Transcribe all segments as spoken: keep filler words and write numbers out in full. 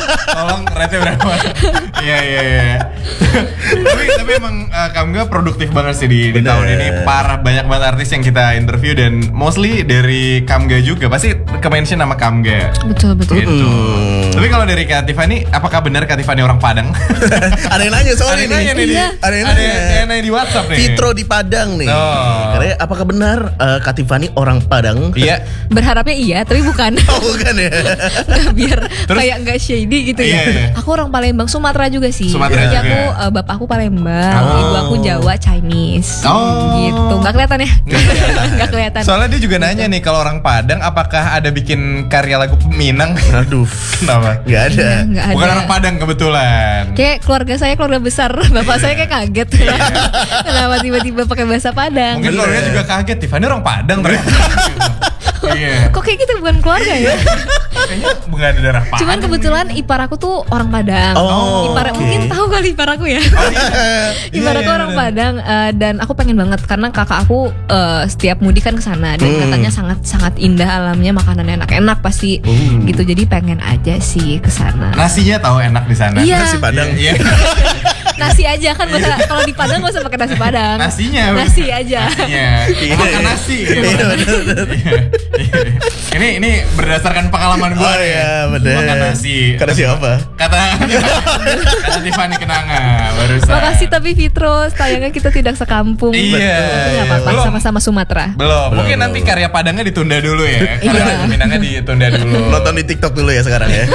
Tolong rate-nya berapa? Iya iya iya. Tapi tapi emang uh, Kamga produktif banget sih di, di tahun ini. Parah, banyak banget artis yang kita interview dan mostly dari Kamga juga. Pasti ke-mention nama Kamga. Betul betul. Gitu. Mm. Tapi kalau dari Kak Tiffany, apakah benar Kak Tiffany orang Padang? Ada yang nanya soal Ada ini. yang nanya nih. Iya. Ada yang Ada nanya. yang nanya di WhatsApp nih. Fitro di Padang nih. Oh. Karena apakah benar uh, Kak Tiffany orang Padang? Iya. Berharapnya iya, tapi bukan. Oh bukan ya. Nggak, biar Terus? kayak nggak shady gitu ya. Iya, iya. Aku orang Palembang, Sumatera juga sih. Sumatera Jadi juga. aku uh, bapak aku Palembang, Oh. ibu aku Jawa, Chinese. Oh. Gitu. Nggak kelihatan ya? Nggak kelihatan. Soalnya dia juga nanya nih, kalau orang Padang apakah ada bikin karya lagu Minang? Aduh. Kenapa? Nggak ada. Iya, nggak ada. Bukan orang Padang kebetulan. Kayak keluarga saya keluarga besar, bapak saya kayak kaget. Kenapa tiba-tiba pakai bahasa Padang? Mungkin keluarga juga kaget, Tiffany orang Padang ternyata. Iya. Kok kayak gitu bukan keluarga ya? Kayaknya bukan ada darah Padang. Cuman kebetulan ipar aku tuh orang Padang. Oh, ipar oke. mungkin tahu kali ipar aku ya. Oh, iya. Ipar Iya, aku iya, orang bener. Padang uh, dan aku pengen banget karena kakak aku uh, setiap mudik kan ke sana dan Hmm. katanya sangat sangat indah alamnya, makanannya enak-enak pasti. Hmm. Gitu. Jadi pengen aja sih ke sana. Nasinya tahu enak di sana. Iya. Nasi Padang. Iya. Nasi aja kan gak usah, kalau di Padang gak usah pakai nasi Padang. Nasinya. Nasi aja. Nasinya. Makan nasi gitu. Iya, bener, bener. Iya, iya. Ini ini berdasarkan pengalaman gue. Oh iya bener. Makan nasi. Kata siapa? Kata kata Tiffany Kenanga barusan. Makasih tapi Fitro, sayangnya kita tidak sekampung. Iya. Tapi gak apa-apa, Belum. sama-sama Sumatera. Belum. Mungkin nanti karya Padangnya ditunda dulu ya. Karya Iya. Minangnya ditunda dulu. Nonton di TikTok dulu ya sekarang ya.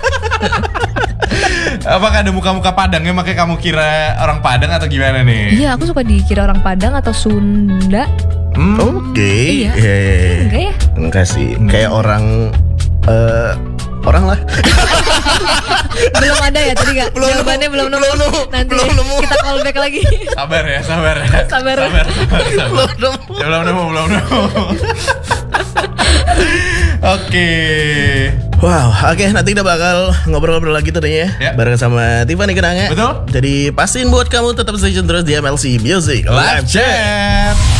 Apakah ada muka-muka Padangnya makanya kamu kira orang Padang atau gimana nih? Iya, aku suka dikira orang Padang atau Sunda. Hmm. Oke. Iya. Iya, iya, iya. Enggak ya? Enggak sih. Kayak orang eh orang lah. Belum ada ya tadi gak? Belum Jawabannya nemu. belum nemu. Belum nemu. Nanti Belum nemu. kita call back lagi. Sabar ya, sabar ya. Sabar. sabar, sabar, sabar. Belum nemu. Ya, belum nemu, belum nemu. Oke. Wow, oke nanti kita bakal ngobrol-ngobrol lagi tentunya Ya. ya. Bareng sama Tiffany Kenanga. Betul. Jadi pastiin buat kamu tetap stay tune terus di M L C Music Live chat.